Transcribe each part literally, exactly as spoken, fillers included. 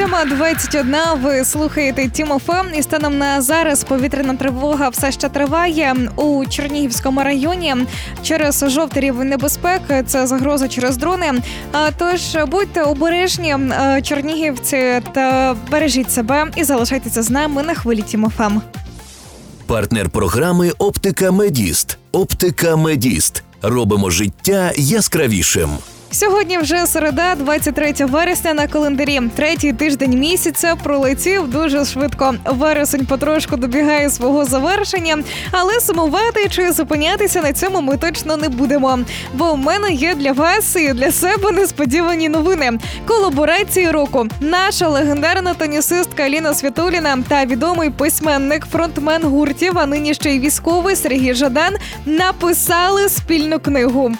сьома двадцять одна, ви слухаєте Тім еф ем, і станом на зараз повітряна тривога все ще триває у Чернігівському районі через жовтий рівень небезпеки, це загроза через дрони. Тож будьте обережні, чернігівці, та бережіть себе і залишайтеся з нами на хвилі Тім еф ем. Партнер програми «Оптика Медіст». «Оптика Медіст». Робимо життя яскравішим. Сьогодні вже середа, двадцять третього вересня на календарі. Третій тиждень місяця пролетів дуже швидко. Вересень потрошку добігає свого завершення, але сумувати чи зупинятися на цьому ми точно не будемо. Бо в мене є для вас і для себе несподівані новини. Колаборації року. Наша легендарна тенісистка Аліна Світоліна та відомий письменник, фронтмен гуртів, а нині ще й військовий Сергій Жадан написали спільну книгу.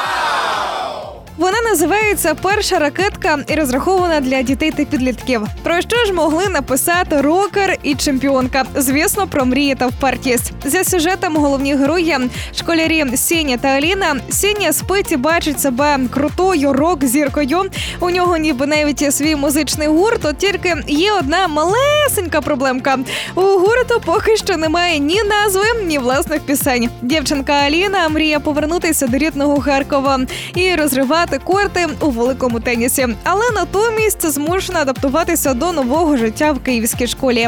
Вона називається «Перша ракетка» і розрахована для дітей та підлітків. Про що ж могли написати рокер і чемпіонка? Звісно, про мрії та впертість. За сюжетом головні герої – школярі Сеня та Аліна. Сеня спить і бачить себе крутою рок-зіркою. У нього ніби навіть є свій музичний гурт, от тільки є одна малесенька проблемка. У гурту поки що немає ні назви, ні власних пісень. Дівчинка Аліна мріє повернутися до рідного Харкова і розривати корти у великому тенісі, але натомість змушена адаптуватися до нового життя в київській школі.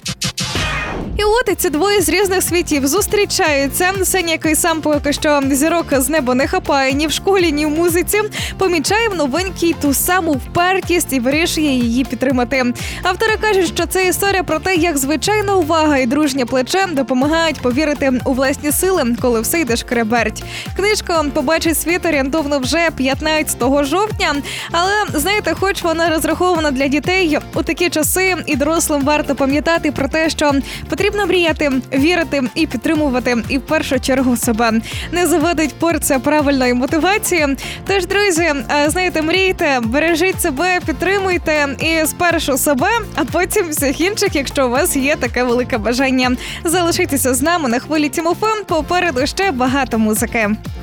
І от ці двоє з різних світів зустрічаються. Сеня, який сам поки що зірок з неба не хапає ні в школі, ні в музиці, помічає в новенькій ту саму впертість і вирішує її підтримати. Автори кажуть, що це історія про те, як звичайна увага і дружнє плече допомагають повірити у власні сили, коли все йде шкереберть. Книжка побачить світ орієнтовно вже п'ятнадцятого жовтня, але, знаєте, хоч вона розрахована для дітей, у такі часи і дорослим варто пам'ятати про те, що потрібно мріяти, вірити і підтримувати, і в першу чергу себе. Не завадить порція правильної мотивації. Тож, друзі, знаєте, мрійте, бережіть себе, підтримуйте і спершу себе, а потім всіх інших, якщо у вас є таке велике бажання. Залишайтеся з нами на хвилі Тім еф ем, попереду ще багато музики.